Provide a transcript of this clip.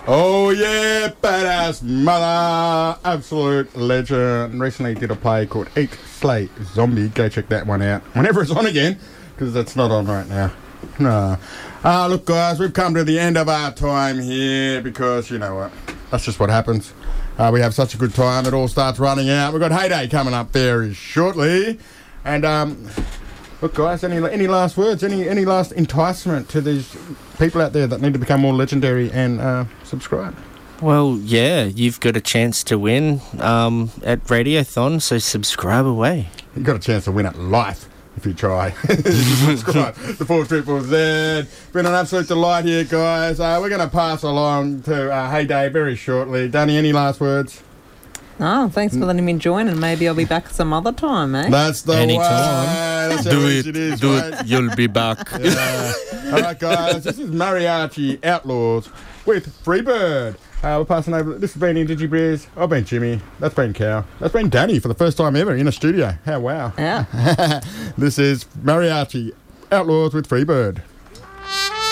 Oh yeah, badass mother, absolute legend. Recently did a play called Eat, Slay, Zombie. Go check that one out whenever it's on again, because it's not on right now. No. Look guys, we've come to the end of our time here, because you know what, that's just what happens. We have such a good time, it all starts running out. We've got Heyday coming up very shortly. And look guys, any last words, any last enticement to these people out there that need to become more legendary and subscribe? Well, yeah, you've got a chance to win at Radiothon, so subscribe away. You've got a chance to win at life if you try. Subscribe. The 4ZZZ. Been an absolute delight here, guys. We're going to pass along to Heyday very shortly. Danny, any last words? Oh, thanks for letting me join, and maybe I'll be back some other time, eh? That's the Anytime. way. That's how easy it is, do mate. it, you'll be back. Yeah. All right, guys, this is Mariachi Outlaws with Freebird. We're passing over. This has been Indigi Beers. I've been Jimmy. That's been Cal. That's been Danny for the first time ever in a studio. How wow. Yeah. This is Mariachi Outlaws with Freebird.